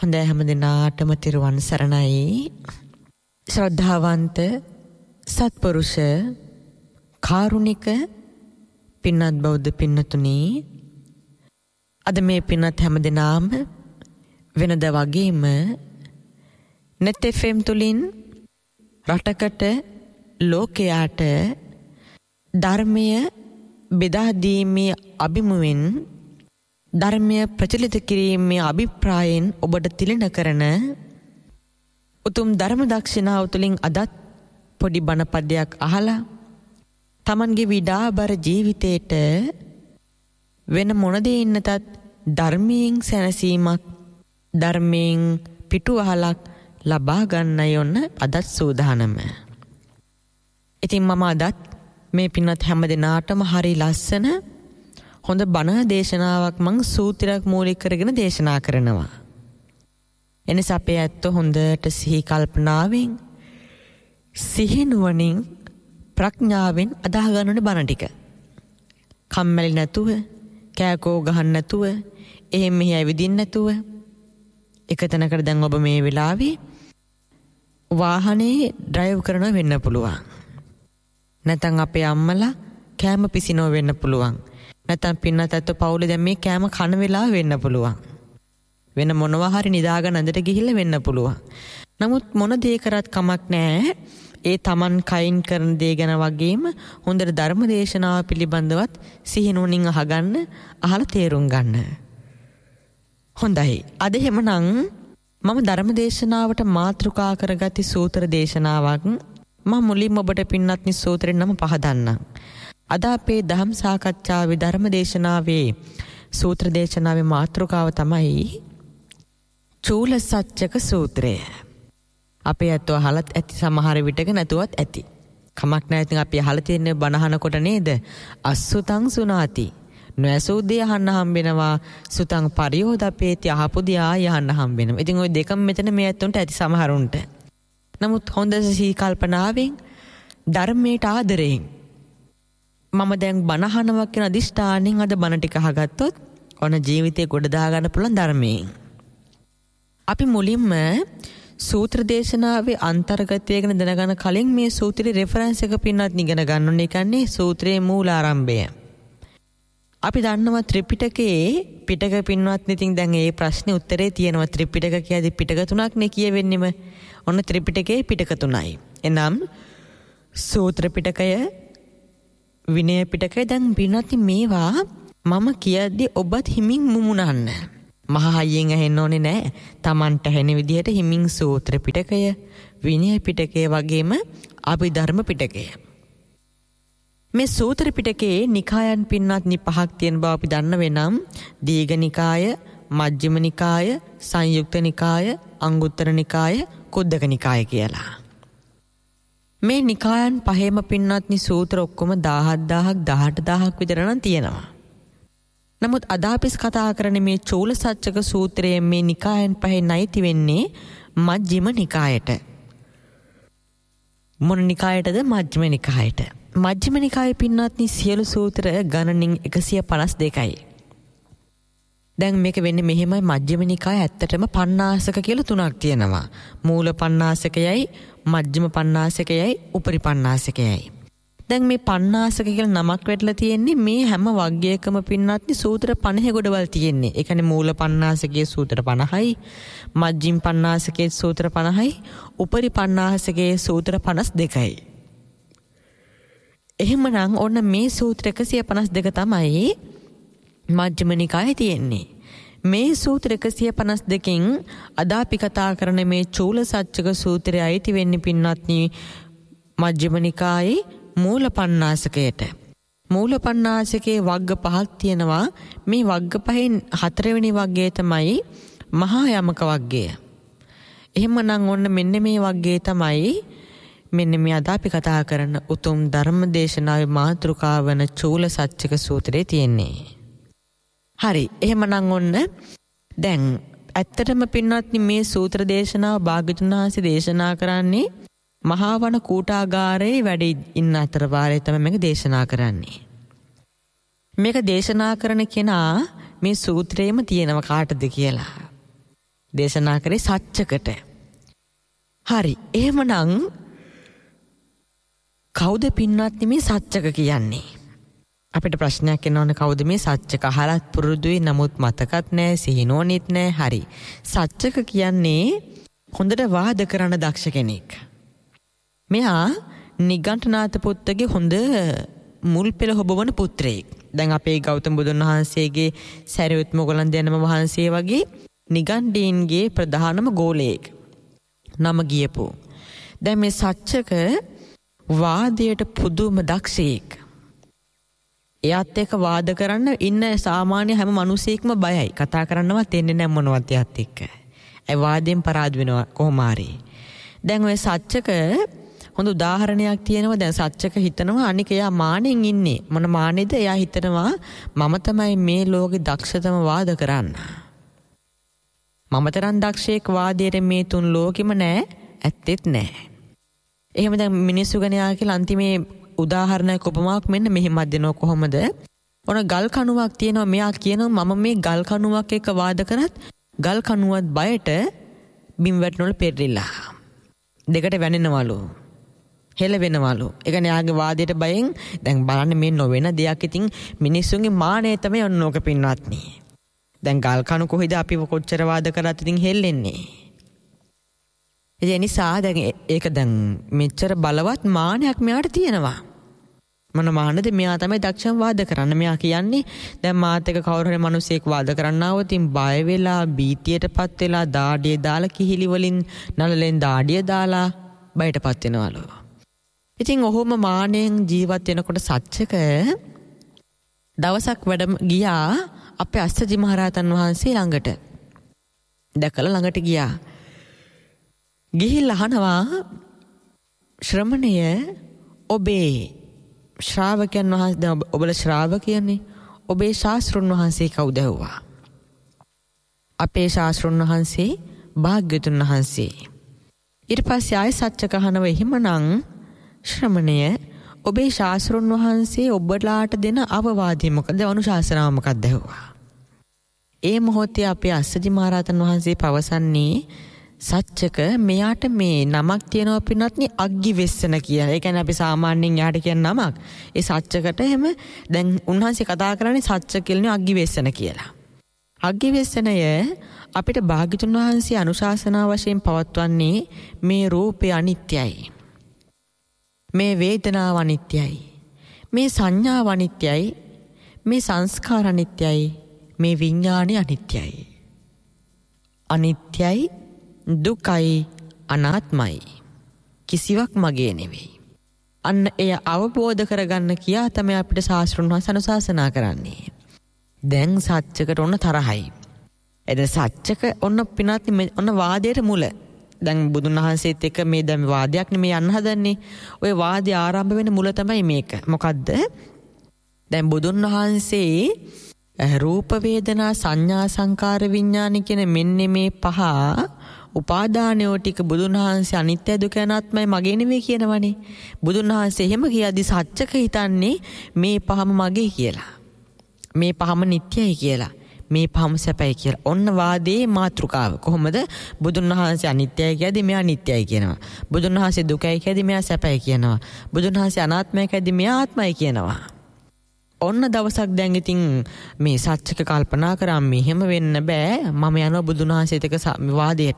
හොඳයි හැම දිනාටම තිරුවන් සරණයි. ශ්‍රද්ධාවන්ත සත්පුරුෂ කාරුණික පින්වත් බෞද්ධ පින්නතුනි, අද මේ පින්වත් හැම දිනාම වෙනද වගේම net FM තුලින් රටකට ලෝකයට ධර්මය බෙදා දීමේ අභිමුවෙන් ධර්මය ප්‍රචලිත කිරීමේ අභිප්‍රායෙන් ඔබට තිලන කරන උතුම් ධර්ම දක්ෂිනාව තුළින් අදත් පොඩි බණ පදයක් අහලා තමන්ගේ විඩාබර ජීවිතේට වෙන මොන දේ ඉන්නතත් ධර්මයෙන් සැනසීමක්, ධර්මයෙන් පිටුවහලක් ලබා ගන්නයි ඔන්න අදත් සූදානම. ඉතින් මම අදත් මේ පින්වත් හැම දිනාටම හරි ලස්සන හොඳ බණ දේශනාවක් මං සූත්‍රයක් මූලික කරගෙන දේශනා කරනවා. එනිසා අපේ ඇත්තෝ හොඳට සිහි කල්පනාවෙන්, සිහිනුවණින්, ප්‍රඥාවෙන් අදාහ ගන්න ඕනේ බණ ටික. කම්මැලි නැතුව, කෑකෝ ගහන්න නැතුව, එහෙම මෙහෙ ඇවිදින්න නැතුව. එක තැනකට දැන් ඔබ මේ වෙලාවේ වාහනේ ඩ්‍රයිව් කරනවා වෙන්න පුළුවන්. නැත්නම් අපේ අම්මලා කෑම පිසිනව වෙන්න පුළුවන්. නැත්නම් පින්නත් ඇත්තෝ පවුලේ දැන් මේ කෑම කන වෙලාව වෙන්න පුළුවන්. වෙන මොනවා හරි නිදාගෙන ඇඳට ගිහිල්ලා වෙන්න පුළුවන්. නමුත් මොන දේ කරත් කමක් නැහැ. ඒ Taman කයින් කරන දේ ගැන වගේම හොඳට ධර්ම දේශනාව පිළිබඳවත් සිහිනුවණින් අහගන්න, අහලා තේරුම් ගන්න. හොඳයි. අද එහෙමනම් මම ධර්ම දේශනාවට මාතෘකා කරගති සූත්‍ර දේශනාවක් මම මුලින්ම ඔබට පින්වත්නි සූත්‍රෙන් නම පහදන්නම්. අද අපේ ධම් සාකච්ඡාවේ ධර්ම දේශනාවේ සූත්‍ර දේශනාවේ මාතෘකාව තමයි චූලසච්චක සූත්‍රය. අපේ අතෝ අහලත් ඇති, සමහර විටක නැතුවත් ඇති. කමක් නැහැ. ඉතින් අපි අහලා තියෙන බණහනකොට නේද? අසුතං සුනාති. නොඇසූ දේ අහන්න හම්බෙනවා. සුතං පරියෝදපේති, අහපු දේ ආය අහන්න හම්බෙනවා. ඉතින් ওই දෙකම මෙතන මේ ඇත්තොන්ට ඇති සමහරුන්ට. නමුත් හොඳ සිහි කල්පනාවෙන්, ධර්මයට ආදරයෙන් මම දැන් බණහනවා කියන අදිෂ්ඨානෙන් අද බණ ටික අහගත්තොත් ඔන්න ජීවිතේ ගොඩ දා ගන්න පුළුවන් ධර්මයෙන්. අපි මුලින්ම සූත්‍ර දේශනාවේ අන්තර්ගතය ගැන දැනගන්න කලින් මේ සූත්‍රයේ රෙෆරන්ස් එක පින්නත් ඉගෙන ගන්න ඕනේ. කියන්නේ සූත්‍රයේ මූලාරම්භය. අපි දන්නවා ත්‍රිපිටකයේ පිටක පින්වත්නි. ඉතින් දැන් මේ ප්‍රශ්නේ උත්තරේ තියෙනවා. ත්‍රිපිටක කියද්දි පිටක තුනක් නේ කියවෙන්නෙම. ඔන්න ත්‍රිපිටකයේ පිටක තුනයි. එනම් සූත්‍ර පිටකය, විනය පිටකය. දැන් පින්වත්නි මේවා මම කියද්දි ඔබත් හිමින් මුමුණන්න. මහා හයියෙන් ඇහෙන්න ඕනේ නෑ. Tamanට ඇහෙන විදිහට හිමින් සූත්‍ර පිටකය, විනය පිටකය වගේම අභිධර්ම පිටකය. මේ සූත්‍ර පිටකයේ නිකායන් පින්වත්නි පහක් තියෙන බව අපි දන්න වෙනම් දීඝ නිකාය, මජ්ක්‍ධිම නිකාය, සංයුක්ත නිකාය, අංගුත්තර නිකාය, කුද්දක නිකාය කියලා. මේ නිකායන් පහේම පින්වත්නි සූත්‍ර ඔක්කොම 17000ක් 18000ක් විතර නම් තියෙනවා. නමුත් අද අපි කතා කරන මේ චූලසච්චක සූත්‍රයේ මේ නිකායන් පහේ නැති වෙන්නේ මජ්ක්‍ධිම නිකායට. මොන නිකායටද? මජ්ක්‍ධිම නිකායට. මජ්ක්‍ධිම නිකායේ පින්වත්නි සියලු සූත්‍ර ගණනින් 152යි. දැන් මේක වෙන්නේ මෙහෙමයි. මජ්ක්‍ධිම නිකාය ඇත්තටම පණ්ණාසක කියලා තුනක් තියෙනවා. මූල පණ්ණාසකයයි, මජ්ක්‍ධිම පණ්ණාසකයයි, උපරි පණ්ණාසකයයි. දැන් මේ පණ්ණාසක කියලා නමක් වැටලා තියෙන්නේ මේ හැම වග්ගයකම පින්වත්නි සූත්‍ර 50 ගොඩවල් තියෙන්නේ. ඒ කියන්නේ මූල පණ්ණාසකයේ සූත්‍ර 50යි, මජ්ක්‍ධිම පණ්ණාසකයේ සූත්‍ර 50යි, උපරි පණ්ණාසකයේ සූත්‍ර 52යි. එහෙමනම් ඔන්න මේ සූත්‍ර 152 තමයි මජ්ක්‍ධිම නිකායේ තියෙන්නේ. මේ සූත්‍ර 152කින් අද අපි කතා කරන මේ චූලසච්චක සූත්‍රය අයිති වෙන්නේ පින්වත්නි මජ්ක්‍ධිම නිකායේ මූල පණ්ණාසකයට. මූල පණ්ණාසකයේ වග්ග පහක් තියෙනවා. මේ වග්ග පහෙන් හතරවෙනි වග්ගය තමයි මහා යමක වග්ගය. එහෙමනම් ඔන්න මෙන්න මේ වග්ගය තමයි මෙන්න මේ අද අපි කතා කරන උතුම් ධර්ම දේශනාවේ මාතෘකාව වන චූලසච්චක සූත්‍රයේ තියෙන්නේ. හරි. එහෙමනම් ඔන්න දැන් ඇත්තටම පින්වත්නි මේ සූත්‍ර දේශනාව භාග්‍යවතුන් වහන්සේ දේශනා කරන්නේ මහා වන කූටාගාරයේ වැඩ ඉන්න අතර වාරයේ තමයි මේක දේශනා කරන්නේ. මේක දේශනා කරන කෙනා මේ සූත්‍රයේම තියෙනව කාටද කියලා. දේශනා කරේ සත්‍යකට. හරි. එහෙමනම් කවුද පින්වත්නි මේ සත්‍යක කියන්නේ? අපිට ප්‍රශ්නයක් එනවනේ කවුද මේ සත්‍යක? අහලත් පුරුදුයි නමුත් මතකත් නැහැ, සිහිනෝනිත් නැහැ. හරි. සත්‍යක කියන්නේ හොඳට වාද කරන දක්ෂ කෙනෙක්. මෙයා නිගණ්ඨනාථ පුත්තගේ හොඳ මුල් පෙළ හොබවන පුත්‍රයෙක්. දැන් අපේ ගෞතම බුදුන් වහන්සේගේ සරියුත් මොග්ගලන්තයන්ම වහන්සේ වගේ නිගණ්ඨීන්ගේ ප්‍රධානම ගෝලයෙක්. නම ගියපු. දැන් මේ සත්‍යක වාදයට පුදුම දක්ෂයෙක්. එයාත් එක්ක වාද කරන්න ඉන්න සාමාන්‍ය හැම මිනිසෙක්ම බයයි. කතා කරන්නවත් එන්නේ නැහැ මොනවත් එයාත් එක්ක. ඒ වාදයෙන් පරාද වෙනවා කොහොම හරි. දැන් ඔය සත්‍යක හොඳ උදාහරණයක් තියෙනවා. දැන් සත්‍යක හිතනවා අනික එයා මානෙන් ඉන්නේ. මොන මානෙද? එයා හිතනවා මම තමයි මේ ලෝකේ දක්ෂතම වාද කරන්න. මම තරම් දක්ෂයෙක් වාදයේ මේ තුන් ලෝකෙම නැහැ, ඇත්තෙත් නැහැ. එහෙම දැන් මිනිස්සු ගැන යා කියලා අන්තිමේ උදාහරණයක් උපමාවක් මෙන්න මෙහෙමත් දෙනවා කොහොමද? ඔන ගල් කණුවක් තියෙනවා. මෙයා කියනවා මම මේ ගල් කණුවක් එක්ක වාද කරත් ගල් කණුවත් බයට බිම් වැටෙනවල පෙරලිලා. දෙකට වැනෙනවලු. හෙල වෙනවලු. ඒ කියන්නේ යාගේ වාදයට බයෙන් දැන් බලන්න මේ නොවන දෙයක් ඉතින් මිනිස්සුන්ගේ මානය තමයි ඔන්නෝක පින්වත්නි. දැන් ගල් කණු කොහෙද අපි කොච්චර වාද කරත් ඉතින් හෙල්ලෙන්නේ. ඒ නිසා දැන් ඒක දැන් මෙච්චර බලවත් මානයක් මෙයාට තියෙනවා. මොන මානද? මෙයා තමයි දක්ෂම වාද කරන්න. මෙයා කියන්නේ දැන් මාත් එක කවුරු හරි මිනිසෙක් වාද කරන්න ආවොත් ඉතින් බය වෙලා බීතියටපත් වෙලා දාඩිය දාලා කිහිලි වලින් නලලෙන් දාඩිය දාලා බයටපත් වෙනවලු. ඉතින් ඔහොම මානෙන් ජීවත් වෙනකොට සත්‍යක දවසක් වැඩ ගියා අපේ අස්සජි මහරහතන් වහන්සේ ළඟට. දැකලා ළඟට ගියා. ගිහිල්ලා අහනවා ශ්‍රමණය ඔබේ ශ්‍රාවකයන් වහන්සේ ඔබලා ශ්‍රාවකයන්නේ ඔබේ ශාස්ත්‍රුන් වහන්සේ කවුද ඇහුවා. අපේ ශාස්ත්‍රුන් වහන්සේ භාග්‍යතුන් වහන්සේ. ඊට පස්සේ ආයෙ සත්‍ය කහනව එහෙමනම් ශ්‍රමණය ඔබේ ශාස්ත්‍රුන් වහන්සේ ඔබලාට දෙන අවවාදය මොකද? අනුශාසනාව මොකක්ද ඇහුවා. ඒ මොහොතේ අපේ අස්සජි මහරහතන් වහන්සේ පවසන්නේ සත්‍යක මෙයාට මේ නමක් තියෙනවා පින්වත්නි අග්ගිවෙස්සන කියන. ඒ කියන්නේ අපි සාමාන්‍යයෙන් යාට කියන නමක්. ඒ සත්‍යකට එහෙම දැන් උන්වහන්සේ කතා කරන්නේ සත්‍ය කියන්නේ අග්ගිවෙස්සන කියලා. අග්ගිවෙස්සනය අපිට භාග්‍යතුන් වහන්සේ අනුශාසනා වශයෙන් පවත්වන්නේ මේ රූපය අනිත්‍යයි. මේ වේදනාව අනිත්‍යයි. මේ සංඥාව අනිත්‍යයි. මේ සංස්කාර අනිත්‍යයි. මේ විඥානය අනිත්‍යයි. අනිත්‍යයි, දුකයි, අනාත්මයි. කිසිවක් මගේ නෙවෙයි. අන්න එය අවබෝධ කරගන්න කියා තමයි අපිට ශාස්ත්‍රඥ වහන්සේ අනුශාසනා කරන්නේ. දැන් සත්‍යකට ඔන්න තරහයි. එද සත්‍යක ඔන්න පිනත් ඔන්න වාදයට මුල. දැන් බුදුන් වහන්සේත් එක්ක මේ දැන් වාදයක් නෙමෙයි යන්න හදන්නේ. ওই වාදය ආරම්භ වෙන මුල තමයි මේක. මොකද්ද? දැන් බුදුන් වහන්සේ රූප වේදනා සංඥා සංකාර විඥාන කියන මෙන්න මේ පහ උපාදානයෝ ටික බුදුන් වහන්සේ අනිත්‍ය දුක අනාත්මයි මගේ නෙමෙයි කියනවනේ. බුදුන් වහන්සේ එහෙම කියද්දි සත්‍යක හිතන්නේ මේ පහම මගේ කියලා. මේ පහම නිට්ටයයි කියලා. මේ පහම සැපයි කියලා. ඔන්න වාදයේ මාතෘකාව. කොහොමද? බුදුන් වහන්සේ අනිත්‍යයි කියද්දි මෙයා නිට්ටයයි කියනවා. බුදුන් වහන්සේ දුකයි කියද්දි මෙයා සැපයි කියනවා. බුදුන් වහන්සේ අනාත්මයි කියද්දි මෙයා ආත්මයි කියනවා. ඔන්න දවසක් දැන් ඉතින් මේ සත්‍යක කල්පනා කරා මෙහෙම වෙන්න බෑ. මම යනවා බුදුන් වහන්සේත් එක්ක වාදයට.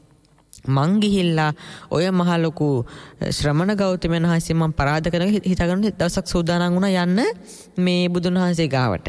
මං ගිහිල්ලා ඔය මහ ලොකු ශ්‍රමණ ගෞතමයන් වහන්සේ මම පරාද කරගෙන හිතාගෙන දවසක් සූදානම් වුණා යන්න මේ බුදුන් වහන්සේ ගාවට.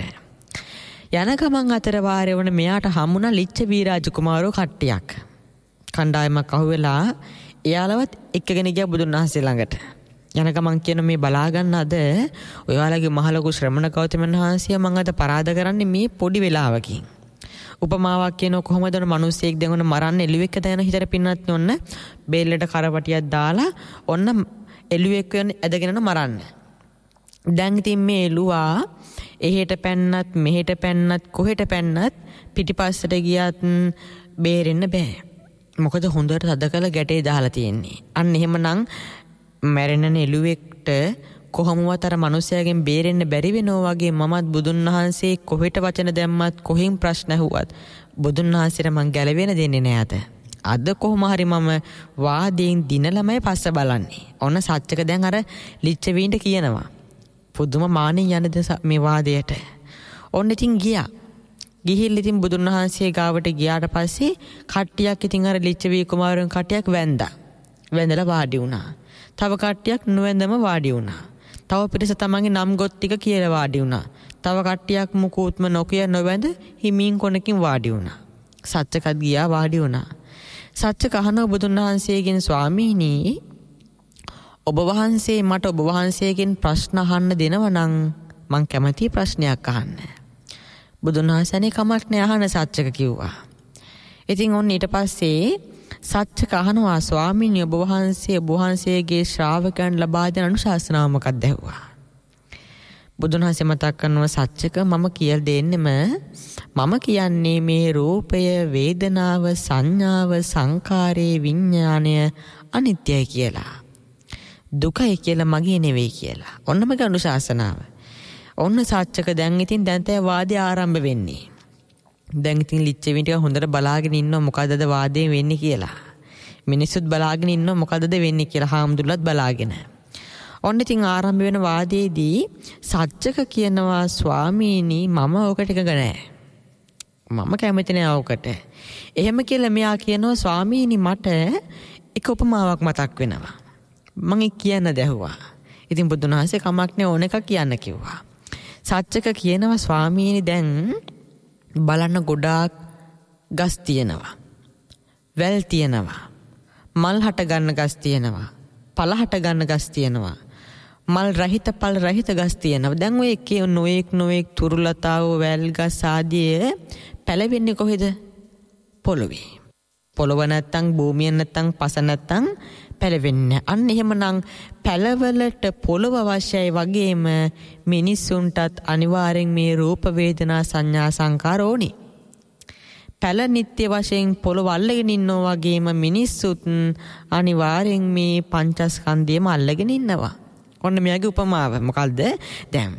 යන ගමන් අතර වාරේ වුණ මෙයාට හමුණා ලිච්ඡ වීරාජ කුමාරෝ කට්ටියක්. කණ්ඩායමක් අහුවෙලා එයාලවත් එක්කගෙන ගියා බුදුන් වහන්සේ ළඟට. යන ගමන් කියන මේ බලා ගන්න අද ඔයාලගේ මහ ලොකු ශ්‍රමණ ගෞතමයන් වහන්සේ මම අද පරාද කරන්නේ මේ පොඩි වෙලාවකින්. උපමාවක් කියනවා කොහොමද ඔන්න මිනිස්සෙක් දැන් ඔන්න මරන්න එළුවෙක් දැන හිතර පින්නත් ඔන්න බේල්ලට කරපටියක් දාලා ඔන්න එළුවෙක් වෙන ඇදගෙන මරන්න. දැන් ඉතින් මේ එළුවා එහෙට පැන්නත් මෙහෙට පැන්නත් කොහෙට පැන්නත් පිටිපස්සට ගියත් බේරෙන්න බෑ. මොකද හොඳට තද කළ ගැටේ දාලා තියෙන්නේ. අන්න එහෙමනම් මැරෙන එළුවෙක්ට කොහොමවත් අර මිනිසයාගෙන් බේරෙන්න බැරි වෙනවා වගේ මමත් බුදුන් වහන්සේ කොහෙට වචන දැම්මත් කොහෙන් ප්‍රශ්න ඇහුවත් බුදුන් වහන්සේට මං ගැලවෙන්න දෙන්නේ නෑ අද. අද කොහොම හරි මම වාදයෙන් දිනලමයි පස්ස බලන්නේ. ඔන්න සත්‍යක දැන් අර ලිච්ඡවීන්ට කියනවා. පුදුම මානෙන් යනද මේ වාදයට. ඔන්න ඉතින් ගියා. ගිහිල්ලා ඉතින් බුදුන් වහන්සේ ගාවට ගියාට පස්සේ කට්ටියක් ඉතින් අර ලිච්ඡවී කුමාරයන් කට්ටියක් වැන්දා. වැඳලා වාඩි වුණා. තව කට්ටියක් නොවැඳම වාඩි වුණා. තව පිරිස තමන්ගේ නම් ගොත් ටික කියලා වාඩි වුණා. තව කට්ටියක් මුකුත්ම නොකිය නොවැඳ හිමින් කොනකින් වාඩි වුණා. සත්‍යකත් ගියා වාඩි වුණා. සත්‍ය කහනෝ බුදුන් වහන්සේගෙන් ස්වාමීනි ඔබ වහන්සේ මට ඔබ වහන්සේගෙන් ප්‍රශ්න අහන්න දෙනව නම් මං කැමති ප්‍රශ්නයක් අහන්න. බුදුන් වහන්සේනේ කමක් නෑ අහන්න සත්‍යක කිව්වා. ඉතින් ඔන්න ඊට පස්සේ සත්‍ය කහනවා ස්වාමීනි ඔබ වහන්සේගේ ශ්‍රාවකයන් ලබා දෙන අනුශාසනාව මොකක්ද ඇහුවා. බුදුන් වහන්සේ මතක් කරනවා සත්‍යක මම කියලා දෙන්නෙම මම කියන්නේ මේ රූපය වේදනාව සංඥාව සංකාරේ විඥාණය අනිත්‍යයි කියලා. දුකයි කියලා මගේ නෙවෙයි කියලා. ඔන්න මගේ අනුශාසනාව. ඔන්න සත්‍යක දැන් තේ වාදය ආරම්භ වෙන්නේ. දැන් ඉතින් ලිච්ඡවීන් ටික හොඳට බලාගෙන ඉන්නවා මොකද්ද වාදේ වෙන්නේ කියලා. මිනිස්සුත් බලාගෙන ඉන්නවා මොකද්ද වෙන්නේ කියලා හාමුදුරුවෝත් බලාගෙන. ඔන්න ඉතින් ආරම්භ වෙන වාදයේදී සත්‍යක කියනවා ස්වාමීනි මම ඕකට එකග නැහැ. මම කැමති නෑ ඕකට. එහෙම කියලා මෙයා කියනවා ස්වාමීනි මට එක උපමාවක් මතක් වෙනවා. මම කියන්න දැහුවා. ඉතින් බුදුන් වහන්සේ කමක් නෑ ඕන එකක් කියන්න කිව්වා. සත්‍යක කියනවා ස්වාමීනි දැන් බලන්න ගොඩාක් ගස් තියෙනවා. වැල් තියෙනවා. මල් හට ගන්න ගස් තියෙනවා. පල හට ගන්න ගස් තියෙනවා. මල් රහිත පල් රහිත ගස් තියෙනවා. දැන් ඔය එකේ නොඑක් තුරුලතාව වැල් ගස් ආදී පැලවෙන්නේ කොහෙද? පොළොවේ. පොළොව නැත්තම් භූමිය නැත්තම් පස නැත්තම් පැලවෙන්නේ. අන්න එහෙමනම් පැලවලට පොළොව අවශ්‍යයි වගේම මිනිසුන්ටත් අනිවාර්යෙන් මේ රූප වේදනා සංඥා සංකාර ඕනේ. පැල නිත්‍ය වශයෙන් පොළොව අල්ලගෙන ඉන්නවා වගේම මිනිස්සුත් අනිවාර්යෙන් මේ පංචස්කන්ධයම අල්ලගෙන ඉන්නවා. ඔන්න මෙයාගේ උපමාව මොකල්ද? දැන්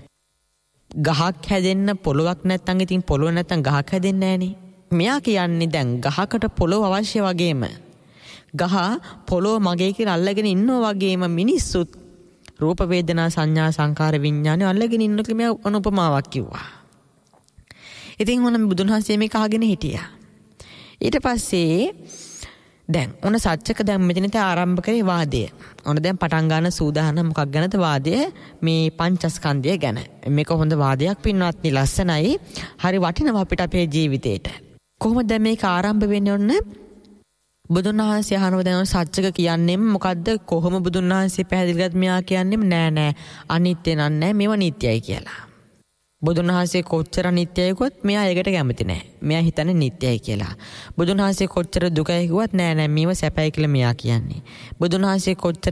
ගහක් හැදෙන්න පොළොවක් නැත්තම් ඉතින් පොළොව නැත්තම් ගහක් හැදෙන්නේ නැහනේ. මෙයා කියන්නේ දැන් ගහකට පොළොව අවශ්‍ය වගේම ගහ පොළොව මගේ කියලා අල්ලගෙන ඉන්නවා වගේම මිනිස්සුත් රූප වේදනා සංඥා සංකාර විඥාන අල්ලගෙන ඉන්න කියලා මෙයා අනුපමාවක් කිව්වා. ඉතින් ඔන්න බුදුන් වහන්සේ මේක අහගෙන හිටියා. ඊට පස්සේ දැන් ඔන්න සත්‍යක දැන් මෙතනට ආරම්භ කරේ වාදය. ඔන්න දැන් පටන් ගන්න සූදානම් මොකක් ගැනද වාදය? මේ පංචස්කන්ධය ගැන. මේක හොඳ වාදයක් පින්වත්නි ලස්සනයි. හරි වටිනවා අපිට අපේ ජීවිතේට. කොහොමද දැන් මේක ආරම්භ වෙන්නේ? ඔන්න බුදුන් වහන්සේ අහනවා දැන් සත්‍යක කියන්නේ මොකද්ද? කොහොම බුදුන් වහන්සේ පැහැදිලි කරත් මෙයා කියන්නේ නෑ අනිත්‍ය නෑ මේවා නිට්ටයයි කියලා. බුදුන් වහන්සේ කොච්චර නිට්ටයයි කිව්වත් මෙයා ඒකට කැමති නෑ. මෙයා හිතන්නේ නිට්ටයයි කියලා. බුදුන් වහන්සේ කොච්චර දුකයි කිව්වත් නෑ මේව සැපයි කියලා මෙයා කියන්නේ. බුදුන් වහන්සේ කොච්චර